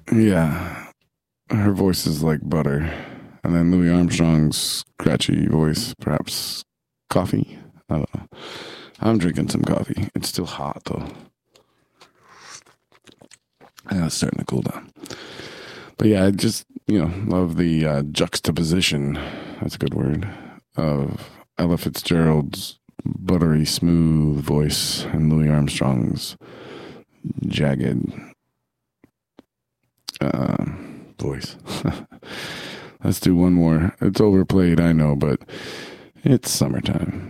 Yeah, her voice is like butter. And then Louis Armstrong's scratchy voice, perhaps coffee. I don't know. I'm drinking some coffee. It's still hot though. Yeah, it's starting to cool down. But yeah, I just, love the juxtaposition, that's a good word, of Ella Fitzgerald's buttery smooth voice and Louis Armstrong's jagged uh, voice. Let's do one more. It's overplayed, I know, but it's summertime.